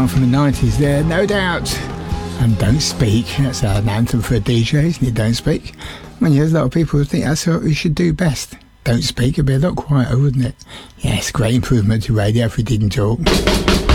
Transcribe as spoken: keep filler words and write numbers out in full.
one from the nineties there, no doubt. And Don't Speak, that's an anthem for a D J, isn't it? Don't Speak. I mean, there's a lot of people who think that's what we should do best. Don't speak, it'd be a lot quieter, wouldn't it? Yes, great improvement to radio if we didn't talk.